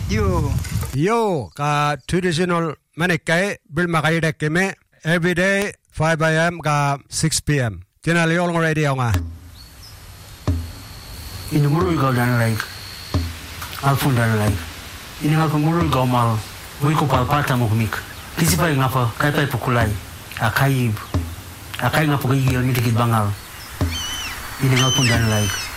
Yo, ka traditional manikai bil makai dek keme every day 5 a.m. ka 6 p.m. Tinali all radio nga. In the Murul go dan like Alfun dan like. In the Murul go mal, we ko palpata mo kumik. Kisi pa nga pa kay pa pukulay. Akai nga po kay yil mitikit bangal. In the Alfun dan like.